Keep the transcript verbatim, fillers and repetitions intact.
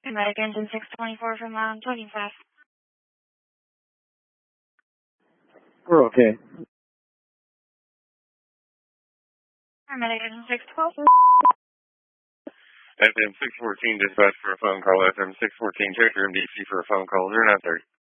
Paramedic engine six twenty-four from um, twenty fast. We're okay. Paramedic engine six twelve. F M six fourteen dispatch for a phone call. F M six fourteen check your M D C for a phone call. zero nine thirty.